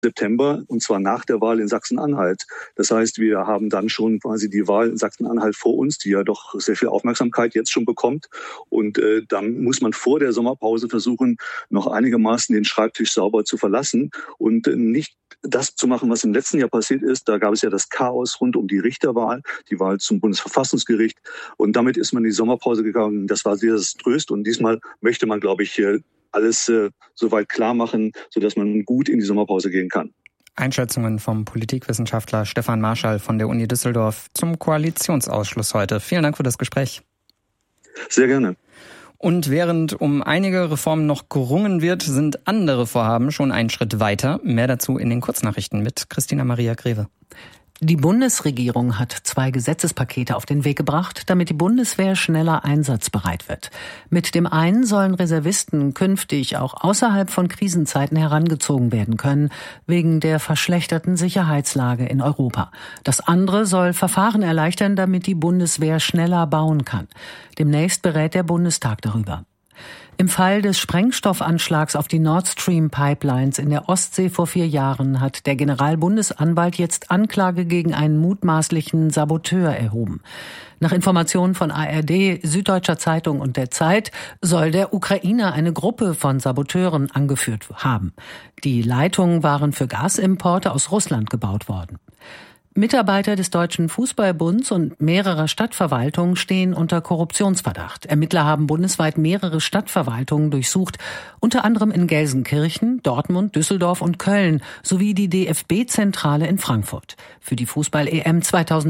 September, und zwar nach der Wahl in Sachsen-Anhalt. Das heißt, wir haben dann schon quasi die Wahl in Sachsen-Anhalt vor uns, die ja doch sehr viel Aufmerksamkeit jetzt schon bekommt. Und dann muss man vor der Sommerpause versuchen, noch einigermaßen den Schreibtisch sauber zu verlassen und nicht das zu machen, was im letzten Jahr passiert ist. Da gab es ja das Chaos rund um die Richterwahl, die Wahl zum Bundesverfassungsgericht. Und damit ist man in die Sommerpause gegangen. Das war sehr desaströs. Und diesmal möchte man, glaube ich, alles soweit klar machen, sodass man gut in die Sommerpause gehen kann. Einschätzungen vom Politikwissenschaftler Stefan Marschall von der Uni Düsseldorf zum Koalitionsausschluss heute. Vielen Dank für das Gespräch. Sehr gerne. Und während um einige Reformen noch gerungen wird, sind andere Vorhaben schon einen Schritt weiter. Mehr dazu in den Kurznachrichten mit Christina Maria Greve. Die Bundesregierung hat 2 Gesetzespakete auf den Weg gebracht, damit die Bundeswehr schneller einsatzbereit wird. Mit dem einen sollen Reservisten künftig auch außerhalb von Krisenzeiten herangezogen werden können, wegen der verschlechterten Sicherheitslage in Europa. Das andere soll Verfahren erleichtern, damit die Bundeswehr schneller bauen kann. Demnächst berät der Bundestag darüber. Im Fall des Sprengstoffanschlags auf die Nord Stream Pipelines in der Ostsee vor 4 Jahren hat der Generalbundesanwalt jetzt Anklage gegen einen mutmaßlichen Saboteur erhoben. Nach Informationen von ARD, Süddeutscher Zeitung und der Zeit soll der Ukrainer eine Gruppe von Saboteuren angeführt haben. Die Leitungen waren für Gasimporte aus Russland gebaut worden. Mitarbeiter des Deutschen Fußballbunds und mehrerer Stadtverwaltungen stehen unter Korruptionsverdacht. Ermittler haben bundesweit mehrere Stadtverwaltungen durchsucht, unter anderem in Gelsenkirchen, Dortmund, Düsseldorf und Köln sowie die DFB-Zentrale in Frankfurt. Für die Fußball-EM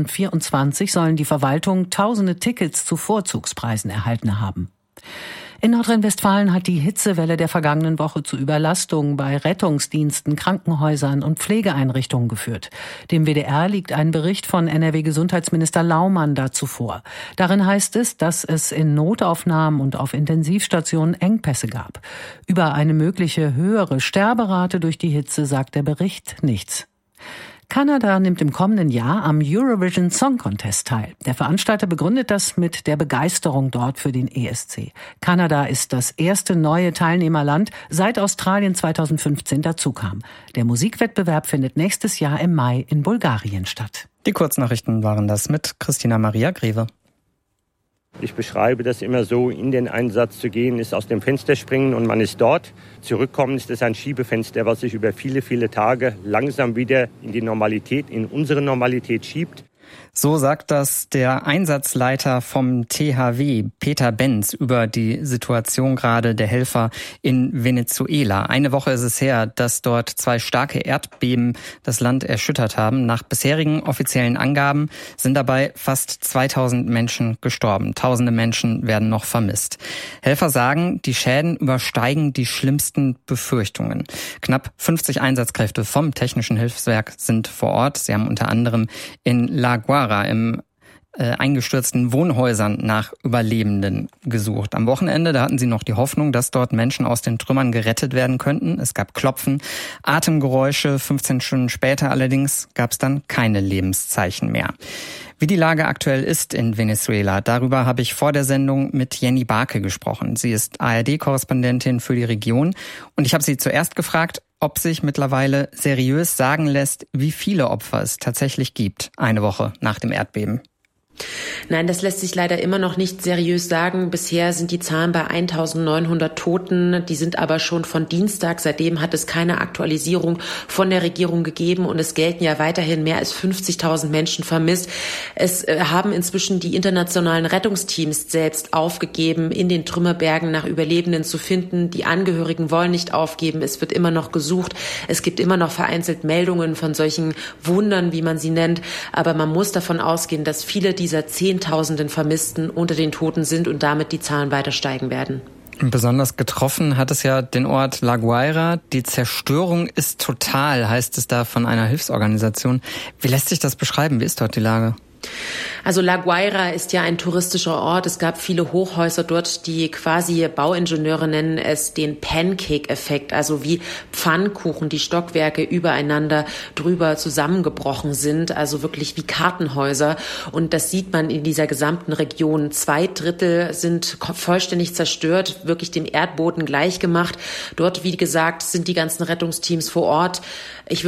2024 sollen die Verwaltungen tausende Tickets zu Vorzugspreisen erhalten haben. In Nordrhein-Westfalen hat die Hitzewelle der vergangenen Woche zu Überlastungen bei Rettungsdiensten, Krankenhäusern und Pflegeeinrichtungen geführt. Dem WDR liegt ein Bericht von NRW-Gesundheitsminister Laumann dazu vor. Darin heißt es, dass es in Notaufnahmen und auf Intensivstationen Engpässe gab. Über eine mögliche höhere Sterberate durch die Hitze sagt der Bericht nichts. Kanada nimmt im kommenden Jahr am Eurovision Song Contest teil. Der Veranstalter begründet das mit der Begeisterung dort für den ESC. Kanada ist das erste neue Teilnehmerland, seit Australien 2015 dazukam. Der Musikwettbewerb findet nächstes Jahr im Mai in Bulgarien statt. Die Kurznachrichten waren das mit Christina Maria Greve. Ich beschreibe das immer so, in den Einsatz zu gehen, ist aus dem Fenster springen und man ist dort. Zurückkommen ist es ein Schiebefenster, was sich über viele, viele Tage langsam wieder in die Normalität, in unsere Normalität schiebt. So sagt das der Einsatzleiter vom THW, Peter Benz, über die Situation gerade der Helfer in Venezuela. Eine Woche ist es her, dass dort 2 starke Erdbeben das Land erschüttert haben. Nach bisherigen offiziellen Angaben sind dabei fast 2000 Menschen gestorben. Tausende Menschen werden noch vermisst. Helfer sagen, die Schäden übersteigen die schlimmsten Befürchtungen. Knapp 50 Einsatzkräfte vom Technischen Hilfswerk sind vor Ort. Sie haben unter anderem in La Guaira im eingestürzten Wohnhäusern nach Überlebenden gesucht. Am Wochenende, da hatten sie noch die Hoffnung, dass dort Menschen aus den Trümmern gerettet werden könnten. Es gab Klopfen, Atemgeräusche. 15 Stunden später allerdings gab es dann keine Lebenszeichen mehr. Wie die Lage aktuell ist in Venezuela, darüber habe ich vor der Sendung mit Jenny Barke gesprochen. Sie ist ARD-Korrespondentin für die Region und ich habe sie zuerst gefragt, ob sich mittlerweile seriös sagen lässt, wie viele Opfer es tatsächlich gibt, eine Woche nach dem Erdbeben. Nein, das lässt sich leider immer noch nicht seriös sagen. Bisher sind die Zahlen bei 1900 Toten. Die sind aber schon von Dienstag. Seitdem hat es keine Aktualisierung von der Regierung gegeben und es gelten ja weiterhin mehr als 50.000 Menschen vermisst. Es haben inzwischen die internationalen Rettungsteams selbst aufgegeben, in den Trümmerbergen nach Überlebenden zu finden. Die Angehörigen wollen nicht aufgeben. Es wird immer noch gesucht. Es gibt immer noch vereinzelt Meldungen von solchen Wundern, wie man sie nennt. Aber man muss davon ausgehen, dass viele dieser Zehntausenden Vermissten unter den Toten sind und damit die Zahlen weiter steigen werden. Besonders getroffen hat es ja den Ort La Guaira. Die Zerstörung ist total, heißt es da von einer Hilfsorganisation. Wie lässt sich das beschreiben? Wie ist dort die Lage? Also La Guaira ist ja ein touristischer Ort. Es gab viele Hochhäuser dort, die quasi Bauingenieure nennen es den Pancake-Effekt, also wie Pfannkuchen, die Stockwerke übereinander drüber zusammengebrochen sind, also wirklich wie Kartenhäuser. Und das sieht man in dieser gesamten Region. 2/3 sind vollständig zerstört, wirklich dem Erdboden gleichgemacht. Dort, wie gesagt, sind die ganzen Rettungsteams vor Ort. Ich